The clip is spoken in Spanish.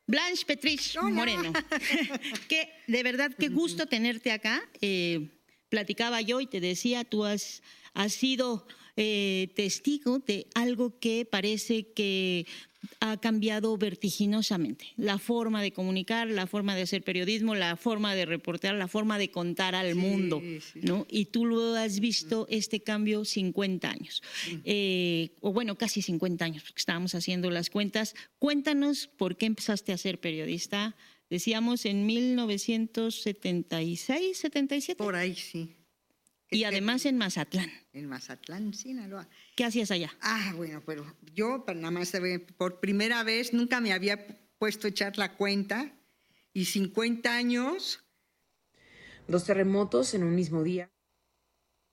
Blanche Petrich Moreno. Que de verdad, qué gusto tenerte acá. Platicaba yo y te decía, tú has sido testigo de algo que parece que ha cambiado vertiginosamente. La forma de comunicar, la forma de hacer periodismo, la forma de reportear, la forma de contar al mundo, ¿no? Y tú lo has visto, este cambio, 50 años. O bueno, casi 50 años, porque estábamos haciendo las cuentas. Cuéntanos por qué empezaste a ser periodista. Decíamos en 1976, 77. Por ahí, sí. Y además en Mazatlán. En Mazatlán, Sinaloa. ¿Qué hacías allá? Bueno, pero yo nada más por primera vez nunca me había puesto a echar la cuenta y 50 años. 2 terremotos en un mismo día.